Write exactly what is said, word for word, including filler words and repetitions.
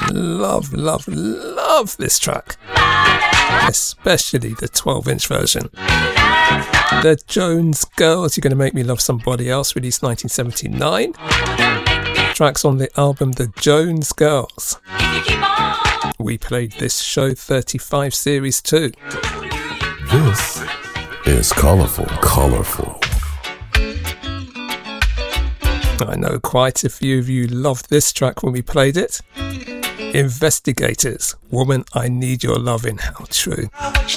love, love, love this track, especially the twelve inch version. The Jones Girls, You're Gonna Make Me Love Somebody Else, released nineteen seventy-nine. Tracks on the album The Jones Girls. We played this show thirty-five series too. This is colourful, colourful. I know quite a few of you loved this track when we played it. Investigators, Woman, I Need Your Lovin', how true. How much